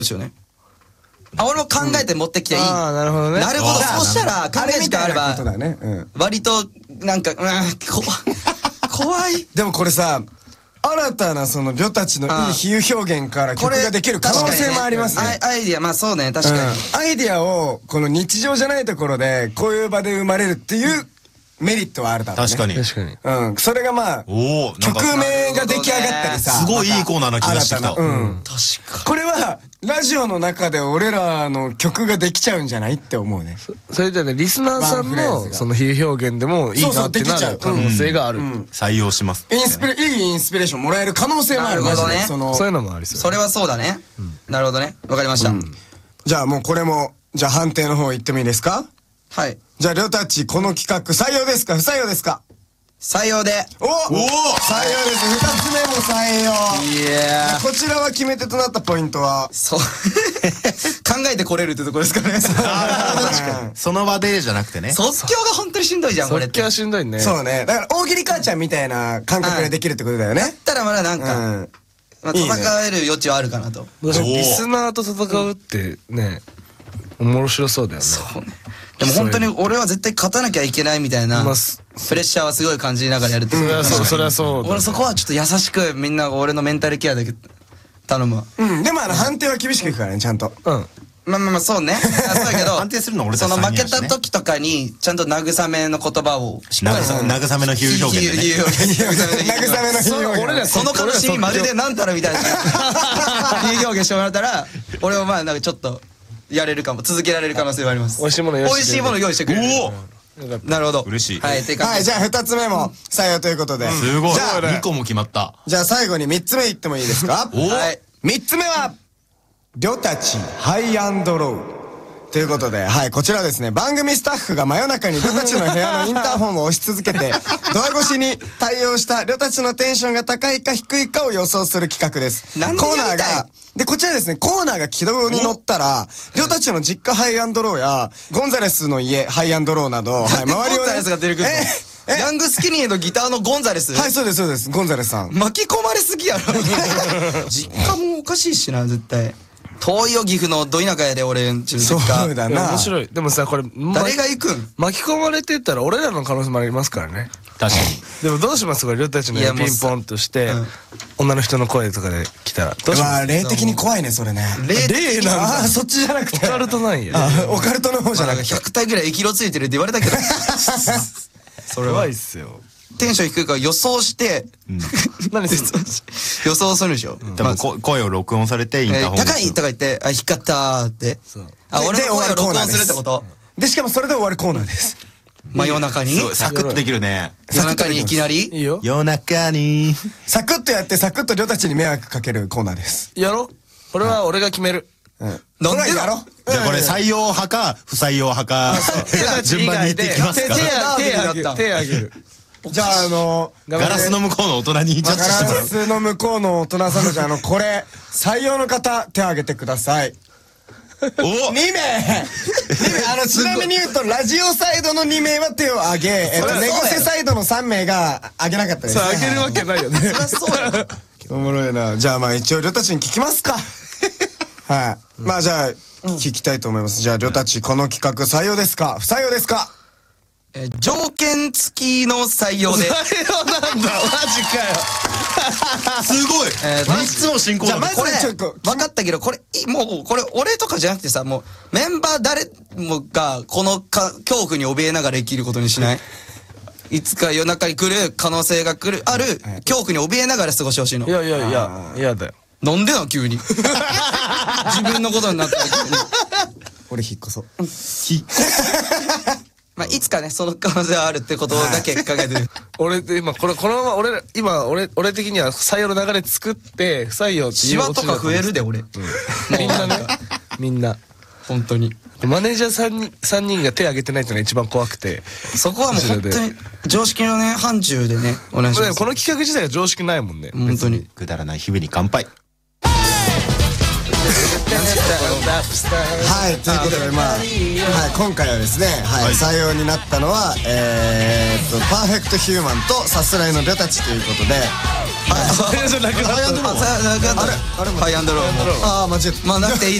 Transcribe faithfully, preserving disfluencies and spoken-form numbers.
ですよね。あ、俺も考えて持ってきていい。 ああ、なるほどね。 なるほど。そうしたら考え時間あれば割となんか、うん、怖い。 でもこれさ、新たなそのりょたちのいい比喩表現から曲ができる可能性もありますね。 アイディア、まあそうね、確かに。 アイディアをこの日常じゃないところでこういう場で生まれるっていうメリットはあるだろうね。 確かに。 確かに。 うん。それがまあ、曲名が出来上がったりさ。 すごいいいコーナーな気がしてきた。 うん。 確かこれは、ラジオの中で俺らの曲ができちゃうんじゃないって思うね。 それじゃね、リスナーさんのその比喩表現でもいいなってなる可能性がある。 採用します。 インスピレ、いいインスピレーションもらえる可能性もある。 なるほどね。 そういうのもありそう。 それはそうだね。なるほどね。わかりました。 じゃあもうこれも、じゃあ判定の方言ってもいいですか？ はい。 じゃありょたちこの企画採用ですか不採用ですか？ 採用で。 おお採用です。二つ目も採用。 いやこちらは決め手となったポイントはそう考えてこれるってところですかね。確かに。その場でじゃなくてね。 即興が本当にしんどいじゃんこれ。 即興はしんどいね。 そうね。だから大喜利母ちゃんみたいな感覚でできるってことだよね。 だったらまだなんか戦える余地はあるかなと。 リスナーと戦うってね、面白そうだよね。 そうね。でも本当に俺は絶対勝たなきゃいけないみたいなプレッシャーはすごい感じながらやるって。 それはそう、それはそう。 俺そこはちょっと優しくみんな俺のメンタルケアだけ頼むわ。 うん。でもあの判定は厳しくいくからねちゃんと。 うん。 まあまあまあそうね。そうだけど判定するの俺たちその負けた時とかにちゃんと慰めの言葉をしっかりさ。 慰めの比喩表現でね。 慰めの比喩表現。 俺らその悲しみまるでなんたらみたいな比喩表現してもらったら俺はまあなんかちょっとやれるかも、続けられる可能性はあります。 美味しいもの用意してくれる。 美味しいもの用意してくれる。なるほど。 嬉しい。 はい、 はい、じゃあ二つ目も採用ということで。 すごい。じゃあにこも決まった。 じゃあ最後に三つ目いってもいいですか？ はい。 三つ目は、りょたちハイアンドロー。ということで、はい、こちらですね、番組スタッフが真夜中にりょたちの部屋のインターホンを押し続けて、ドア越しに対応したりょたちのテンションが高いか低いかを予想する企画です。コーナーが、で、こちらですね、コーナーが軌道に乗ったら、りょたちの実家ハイアンドローや、ゴンザレスの家ハイアンドローなど、はい、周りを、ね、 ゴンザレスが出てくる。えヤングスキニーのギターのゴンザレス。 はい、そうです、そうです。ゴンザレスさん。 巻き込まれすぎやろ。実家もおかしいしな、絶対。遠いよ、岐阜のど田舎やで、俺んちの実家。 そうだな。 面白い。でもさ、これ、 誰が行くん？ 巻き込まれてったら俺らの可能性もありますからね。 確かに。 でもどうしますか、りょたちのピンポンとして、女の人の声とかで来たら。どうします？ まあ、霊的に怖いね、それね。 霊なんだ。ああ、そっちじゃなくて。 オカルトなんや。 オカルトの方じゃなくて。 ひゃく体ぐらい液色ついてるって言われたけど。 それは。怖いっすよ。 テンション低いから予想して、何で予想するでしょ。 多分声を録音されてインターホン高いとか言って、あ、光ったって。あ、俺の声を録音するってこと？ で、しかもそれで終わるコーナーです。 真夜中にサクッとできるね。 夜中にいきなりいいよ。 夜中にサクッとやってサクッとりょたちに迷惑かけるコーナーです。 やろ？これは俺が決める。 なんでやろ？ じゃあこれ採用派か不採用派か順番に言っていきますか。 手あげる。手あげる。 じゃああのガラスの向こうの大人にジャッジしてもらう。 ガラスの向こうの大人さんたち、あのこれ採用の方手を挙げてください。おにめいにめいあのちなみに言うとラジオサイドのにめいは手を挙げ、えっと寝癖サイドのさんめいが挙げなかったですね。 そう挙げるわけないよね。そりゃそうや。 おもろいな。じゃあまあ一応りょたちに聞きますか。はい。まあじゃあ聞きたいと思います。じゃありょたちこの企画採用ですか不採用ですか？ え条件付きの採用で。 採用なんだ。マジかよ。すごい。みっつも進行だ。 これ分かったけど、これもうこれ俺とかじゃなくてさ、もうメンバー誰もがこのか恐怖に怯えながら生きることにしない？いつか夜中に来る可能性が来るある恐怖に怯えながら過ごしてほしいの。 いやいやいや嫌だよ。 なんでな急に。自分のことになったら急に。 俺引っ越そう。 引っ越す。まあいつかねその可能性はあるってことだけ考えてる。 俺で今これこのまま俺今俺俺的には採用の流れ作って不採用ってシワとか増えるで俺。 みんなねみんな本当にマネージャーさんにんさんにんが手挙げてないってのが一番怖くて、 そこはもう本当に常識のね範疇でねお願いします。 この企画自体が常識ないもんね。 本当にくだらない日々に乾杯。 はい、ということでまあ、はい、今回はですね、はい、採用になったのはえーっとパーフェクトヒューマンとさすらいのりょたちということで、 採用所なくなった。 あ、さなくなった。 あれあれハイアンドローも。 ああ、間違えた。 まあなくていい